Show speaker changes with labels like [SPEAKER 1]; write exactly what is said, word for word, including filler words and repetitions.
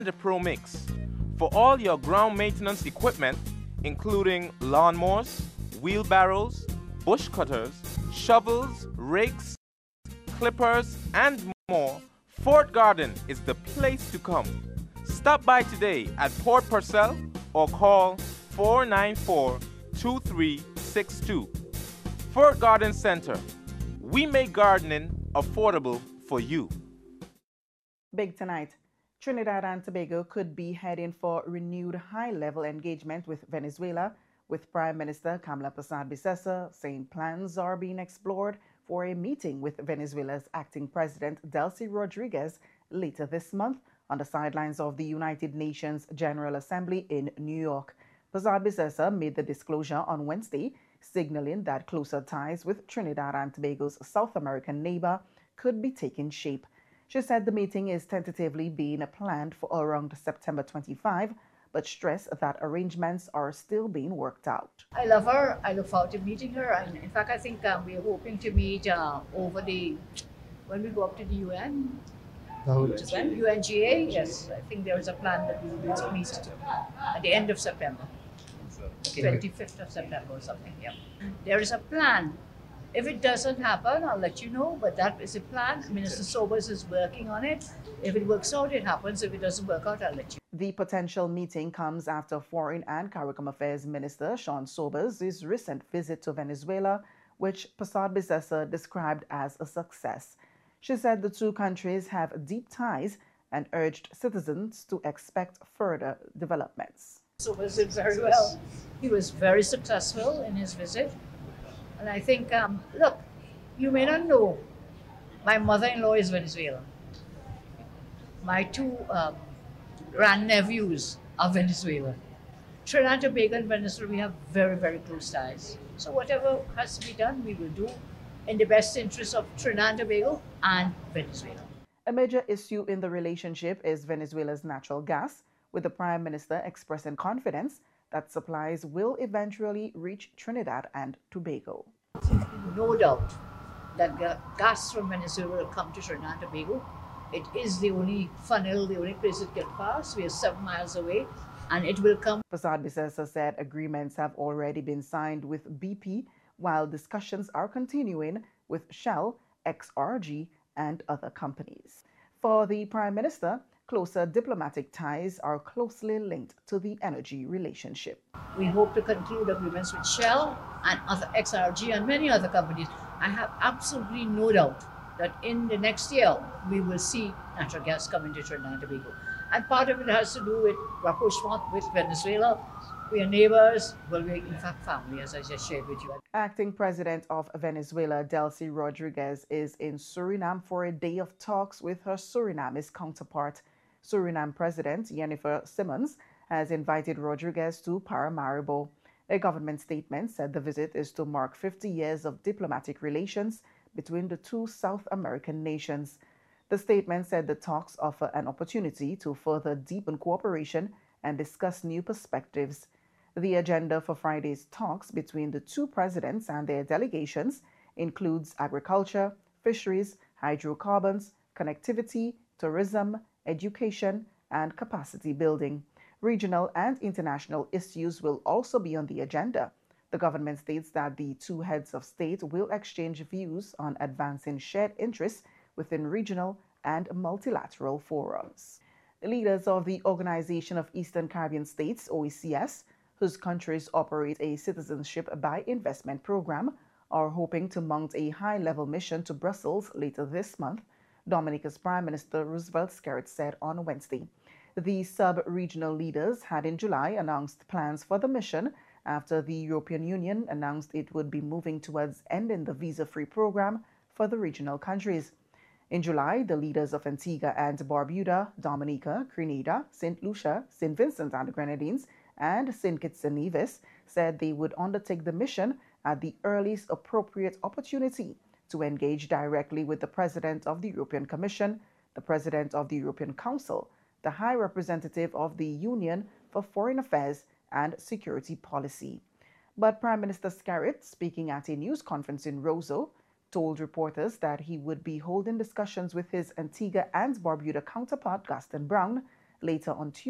[SPEAKER 1] the Pro Mix for all your ground maintenance equipment, including lawnmowers, wheelbarrows, bush cutters, shovels, rakes, clippers, and more. Fort Garden is the place to come. Stop by today at Port Purcell or call four nine four, two three six two. Fort Garden Center. We make gardening affordable for you.
[SPEAKER 2] Big tonight. Trinidad and Tobago could be heading for renewed high-level engagement with Venezuela, with Prime Minister Kamla Persad-Bissessar saying plans are being explored for a meeting with Venezuela's acting president Delcy Rodriguez later this month on the sidelines of the United Nations General Assembly in New York. Persad-Bissessar made the disclosure on Wednesday, signaling that closer ties with Trinidad and Tobago's South American neighbor could be taking shape. She said the meeting is tentatively being planned for around September twenty-fifth, but stressed that arrangements are still being worked out.
[SPEAKER 3] I love her. I look forward to meeting her. And in fact, I think um, we're hoping to meet uh, over the, when we go up to the U N. Which is when? U N G A, yes. I think there is a plan that we will meet at the end of September. twenty-fifth of September or something, yeah. There is a plan. If it doesn't happen, I'll let you know, but that is a plan. Minister Sobers is working on it. If it works out, it happens. If it doesn't work out, I'll let you know.
[SPEAKER 2] The potential meeting comes after Foreign and CARICOM Affairs Minister Sean Sobers' recent visit to Venezuela, which Persad-Bissessar described as a success. She said the two countries have deep ties and urged citizens to expect further developments.
[SPEAKER 3] Sobers did very well. He was very successful in his visit. And I think, um, look, you may not know, my mother-in-law is Venezuelan. My two um, grandnephews are Venezuelan. Trinidad and Tobago and Venezuela, we have very, very close ties. So whatever has to be done, we will do in the best interest of Trinidad and Tobago and Venezuela.
[SPEAKER 2] A major issue in the relationship is Venezuela's natural gas, with the Prime Minister expressing confidence that supplies will eventually reach Trinidad and Tobago.
[SPEAKER 3] No doubt that gas from Venezuela will come to Trinidad and Tobago. It is the only funnel, the only place it can pass. We are seven miles away, and it will come.
[SPEAKER 2] Persad-Bissessar said agreements have already been signed with B P, while discussions are continuing with Shell, X R G, and other companies. For the Prime Minister, closer diplomatic ties are closely linked to the energy relationship.
[SPEAKER 3] We hope to conclude agreements with Shell and other X R G and many other companies. I have absolutely no doubt that in the next year, we will see natural gas coming to Trinidad and Tobago. And part of it has to do with rapprochement with Venezuela. We are neighbors, well, we're in fact family, as I just shared with you.
[SPEAKER 2] Acting President of Venezuela, Delcy Rodriguez, is in Suriname for a day of talks with her Surinamese counterpart. Suriname President Jennifer Simmons has invited Rodriguez to Paramaribo. A government statement said the visit is to mark fifty years of diplomatic relations between the two South American nations. The statement said the talks offer an opportunity to further deepen cooperation and discuss new perspectives. The agenda for Friday's talks between the two presidents and their delegations includes agriculture, fisheries, hydrocarbons, connectivity, tourism, education, and capacity building. Regional and international issues will also be on the agenda. The government states that the two heads of state will exchange views on advancing shared interests within regional and multilateral forums. The leaders of the Organization of Eastern Caribbean States, O E C S, whose countries operate a citizenship by investment program, are hoping to mount a high-level mission to Brussels later this month, Dominica's Prime Minister Roosevelt Skerrit said on Wednesday. The sub-regional leaders had in July announced plans for the mission after the European Union announced it would be moving towards ending the visa-free program for the regional countries. In July, the leaders of Antigua and Barbuda, Dominica, Grenada, Saint Lucia, Saint Vincent and the Grenadines, and Saint Kitts and Nevis said they would undertake the mission at the earliest appropriate opportunity to engage directly with the President of the European Commission, the President of the European Council, the High Representative of the Union for Foreign Affairs and Security Policy. But Prime Minister Skerrit, speaking at a news conference in Roseau, told reporters that he would be holding discussions with his Antigua and Barbuda counterpart Gaston Brown later on Tuesday.